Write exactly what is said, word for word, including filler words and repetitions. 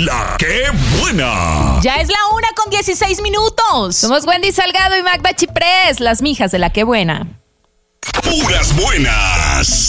La que buena. Ya es la una con dieciséis minutos. Somos Wendy Salgado y Magda Chiprés, las mijas de La que buena. Puras buenas.